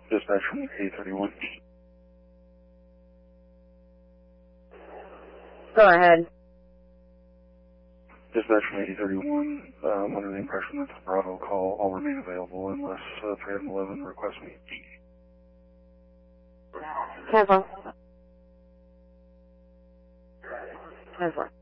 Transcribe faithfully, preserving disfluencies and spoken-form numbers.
Dispatch from A thirty-one. Go ahead. Dispatch from A thirty-one, um, under the impression that the Bravo call will remain available unless uh, three eleven requests me. Cancel. Cancel.